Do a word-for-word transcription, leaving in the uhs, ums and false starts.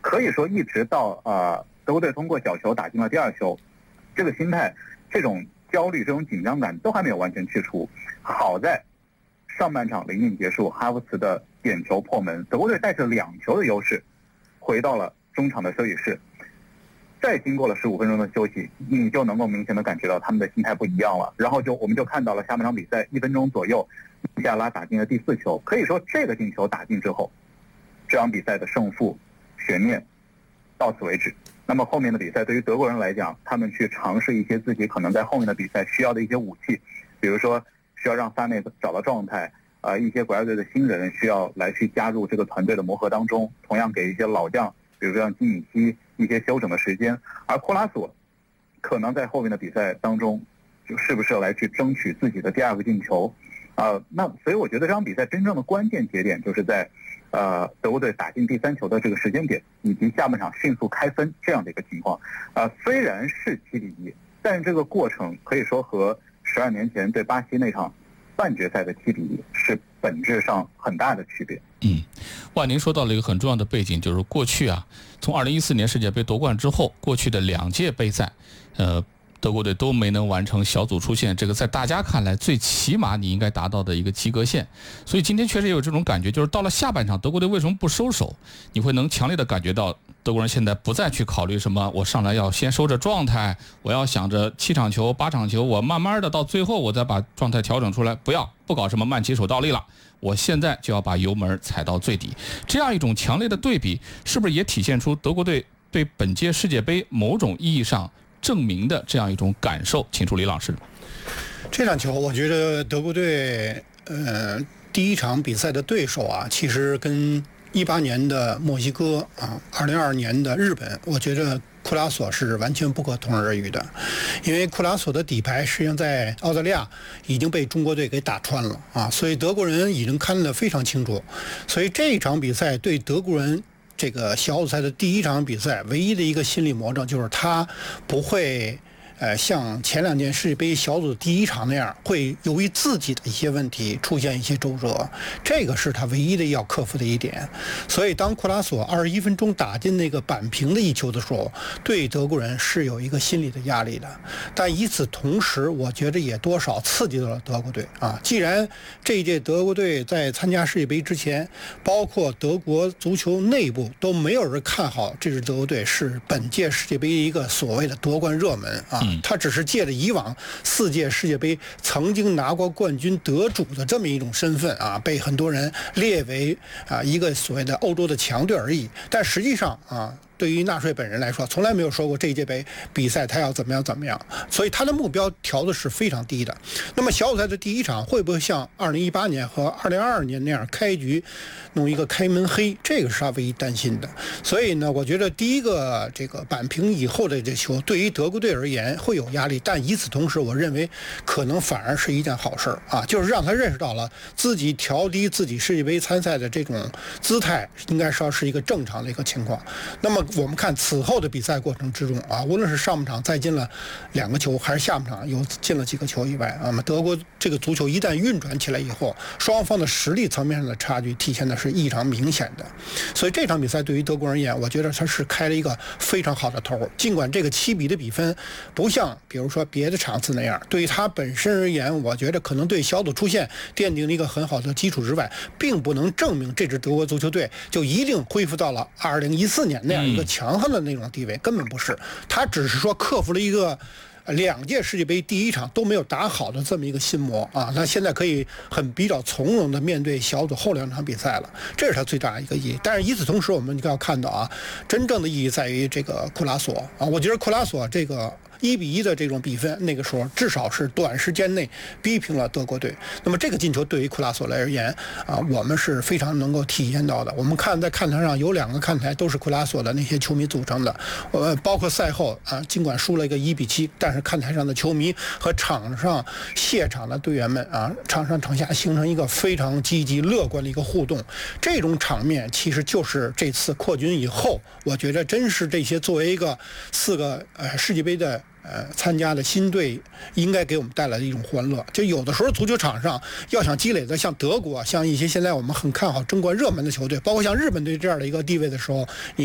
可以说一直到呃德国队通过角球打进了第二球，这个心态、这种焦虑、这种紧张感都还没有完全去除。好在上半场临近结束，哈弗茨的点球破门，德国队带着两球的优势回到了中场的休息室。再经过了十五分钟的休息，你就能够明显的感觉到他们的心态不一样了。然后就我们就看到了下半场比赛一分钟左右，穆夏拉打进了第四球。可以说这个进球打进之后，这场比赛的胜负悬念到此为止。那么后面的比赛对于德国人来讲，他们去尝试一些自己可能在后面的比赛需要的一些武器，比如说需要让萨内找到状态，呃，一些国家队的新人需要来去加入这个团队的磨合当中，同样给一些老将，比如说像基米希一些休整的时间，而库拉索可能在后面的比赛当中，就是不是来去争取自己的第二个进球，呃，那所以我觉得这场比赛真正的关键节点就是在，呃，德国队打进第三球的这个时间点，以及下半场迅速开分这样的一个情况。呃，虽然是七比一，但是这个过程可以说和十二年前对巴西那场半决赛的七比一是本质上很大的区别。 嗯，万宁说到了一个很重要的背景，就是过去啊，从二零一四年世界杯夺冠之后，过去的两届杯赛，呃，德国队都没能完成小组出线，这个在大家看来最起码你应该达到的一个及格线。所以今天确实有这种感觉，就是到了下半场，德国队为什么不收手？你会能强烈的感觉到德国人现在不再去考虑什么我上来要先收着状态，我要想着七场球八场球，我慢慢的到最后我再把状态调整出来，不要不搞什么慢起手倒立了，我现在就要把油门踩到最底。这样一种强烈的对比，是不是也体现出德国队对本届世界杯某种意义上证明的这样一种感受？请出李老师。 这场球我觉得德国队呃第一场比赛的对手啊，其实跟一八年的墨西哥啊，二零二二年的日本，我觉得库拉索是完全不可同日而语的。因为库拉索的底牌实际上在澳大利亚已经被中国队给打穿了啊，所以德国人已经看得非常清楚。所以这场比赛对德国人这个小组赛的第一场比赛，唯一的一个心理魔怔就是他不会呃，像前两届世界杯小组第一场那样，会由于自己的一些问题出现一些周折，这个是他唯一的要克服的一点。所以当库拉索二十一分钟打进那个扳平的一球的时候，对德国人是有一个心理的压力的。但与此同时，我觉得也多少刺激到了德国队啊。既然这一届德国队在参加世界杯之前，包括德国足球内部都没有人看好这支德国队是本届世界杯一个所谓的夺冠热门啊。他只是借着以往四届世界杯曾经拿过冠军得主的这么一种身份啊，被很多人列为啊一个所谓的欧洲的强队而已。但实际上啊，对于纳粹本人来说，从来没有说过这一届杯比赛他要怎么样怎么样，所以他的目标调的是非常低的。那么小组赛的第一场会不会像二零一八年和二零二二年那样开局弄一个开门黑，这个是他唯一担心的。所以呢，我觉得第一个这个扳平以后的这球对于德国队而言会有压力，但与此同时，我认为可能反而是一件好事啊，就是让他认识到了自己调低自己世界杯参赛的这种姿态，应该说是一个正常的一个情况。那么我们看此后的比赛过程之中啊，无论是上半场再进了两个球，还是下半场又进了几个球以外，那么德国这个足球一旦运转起来以后，双方的实力层面上的差距体现的是异常明显的。所以这场比赛对于德国人而言，我觉得他是开了一个非常好的头。尽管这个七比的比分不像比如说别的场次那样，对于他本身而言，我觉得可能对小组出线奠定了一个很好的基础之外，并不能证明这支德国足球队就一定恢复到了二零一四年那样一个强悍的那种地位，根本不是。他只是说克服了一个两届世界杯第一场都没有打好的这么一个心魔啊，那现在可以很比较从容的面对小组后两场比赛了，这是他最大的一个意义。但是与此同时，我们就要看到啊，真正的意义在于这个库拉索啊，我觉得库拉索这个一比一的这种比分，那个时候至少是短时间内逼平了德国队。那么这个进球对于库拉索来而言啊，我们是非常能够体验到的。我们看在看台上有两个看台都是库拉索的那些球迷组成的，呃，包括赛后啊，尽管输了一个一比七，但是看台上的球迷和场上谢场的队员们啊，场上场下形成一个非常积极乐观的一个互动。这种场面其实就是这次扩军以后，我觉得真是这些作为一个四个呃世界杯的呃，参加的新队应该给我们带来的一种欢乐。就有的时候足球场上要想积累的像德国，像一些现在我们很看好争冠热门的球队，包括像日本队这样的一个地位的时候，你